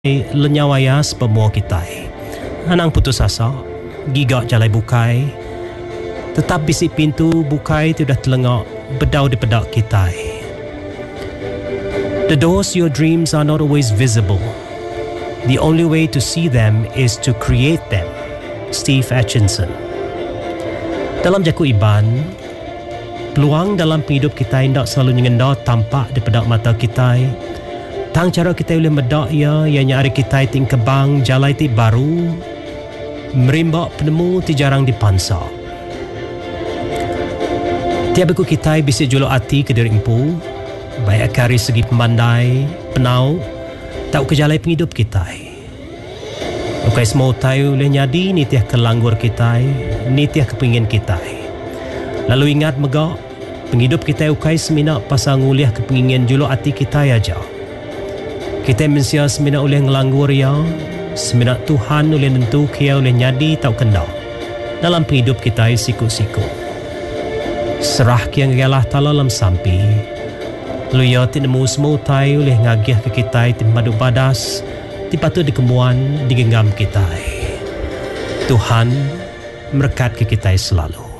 lenyawaya sepemua kita. Anang putus asa, gigak jalai bukai. Tetap bisik pintu bukai tu dah telengak bedau di pedak kita. The doors to your dreams are not always visible. The only way to see them is to create them. Steve Atchison. Dalam Jaku Iban, peluang dalam hidup kita tidak selalu nyengenda tampak di pedak mata kita. Tang cara kita boleh medak ia yang nyari kita ting kebang jalai ti baru merimbak penemu ti jarang dipansa. Tiap aku kita bisa juluk hati ke diri empu baik akari segi pemandai penau tak ke jalai penghidup kita. Ukai semua tahu boleh nyadi ni tiah kelanggur kita, ni tiah kepingin kita. Lalu ingat megak penghidup kita ukai semina pasang uliah kepingin juluk hati kita aja. Kita mensia semina oleh ngelanggur ya, semina Tuhan oleh nentu kia oleh nyadi tau kena dalam hidup kita siku-siku. Serah kia ngalah talalam sampi, lu ya tinemu semua tai oleh ngagiah ke kita timadu badas, tipatu dikemuan digenggam kita. Tuhan merkat ke kita selalu.